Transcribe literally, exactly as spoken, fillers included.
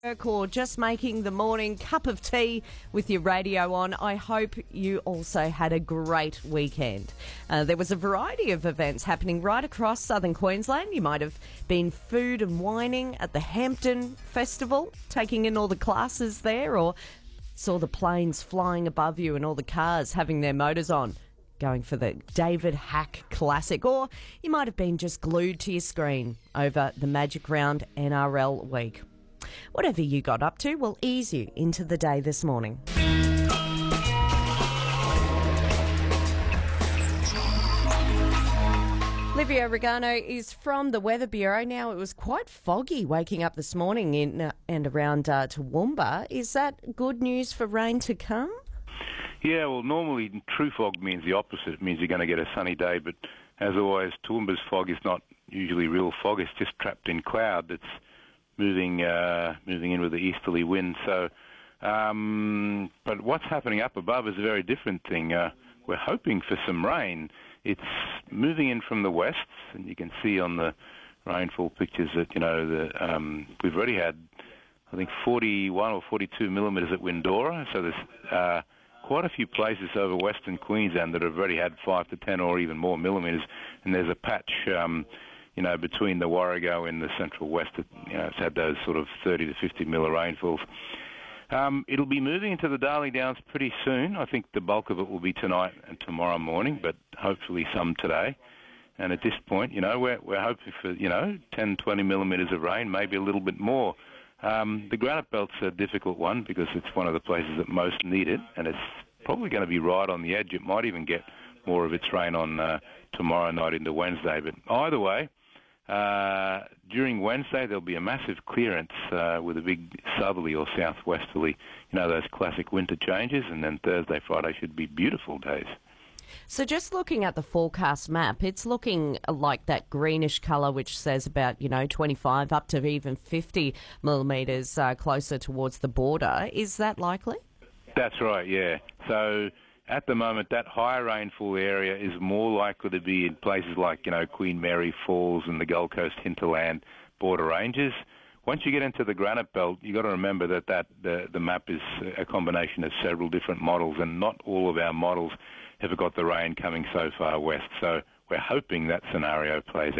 Or just making the morning cup of tea with your radio on. I hope you also had a great weekend. Uh, there was a variety of events happening right across southern Queensland. You might have been food and whining at the Hampton Festival, taking in all the classes there, or saw the planes flying above you and all the cars having their motors on, going for the David Hack Classic. Or you might have been just glued to your screen over the Magic Round N R L week. Whatever you got up to will ease you into the day this morning. Livia Regano is from the Weather Bureau. Now, it was quite foggy waking up this morning in uh, and around uh, Toowoomba. Is that good news for rain to come? Yeah, well, normally true fog means the opposite. It means you're going to get a sunny day, but as always, Toowoomba's fog is not usually real fog. It's just trapped in cloud that's moving uh, moving in with the easterly wind. So, um, but what's happening up above is a very different thing. Uh, we're hoping for some rain. It's moving in from the west, and you can see on the rainfall pictures that, you know, the, um, we've already had, I think, forty-one or forty-two millimetres at Windora. So there's uh, quite a few places over western Queensland that have already had five to ten or even more millimetres, and there's a patch Um, you know, between the Warrego and the central west, you know, it's had those sort of thirty to fifty mil rainfalls. Um, it'll be moving into the Darling Downs pretty soon. I think the bulk of it will be tonight and tomorrow morning, but hopefully some today. And at this point, you know, we're, we're hoping for, you know, ten, twenty millimetres of rain, maybe a little bit more. Um, the Granite Belt's a difficult one because it's one of the places that most need it, and it's probably going to be right on the edge. It might even get more of its rain on uh, tomorrow night into Wednesday. But either way, Uh, during Wednesday, there'll be a massive clearance uh, with a big southerly or southwesterly, you know, those classic winter changes, and then Thursday, Friday should be beautiful days. So just looking at the forecast map, it's looking like that greenish colour, which says about, you know, twenty-five up to even fifty millimetres uh, closer towards the border. Is that likely? That's right, yeah. So at the moment, that higher rainfall area is more likely to be in places like, you know, Queen Mary Falls and the Gold Coast hinterland border ranges. Once you get into the Granite Belt, you've got to remember that, that the, the map is a combination of several different models, and not all of our models have got the rain coming so far west. So we're hoping that scenario plays